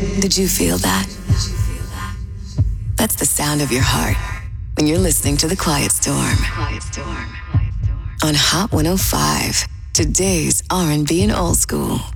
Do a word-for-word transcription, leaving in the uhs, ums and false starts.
Did you feel that? That's the sound of your heart when you're listening to The Quiet Storm. Quiet Storm. On Hot one oh five, today's R and B and old school.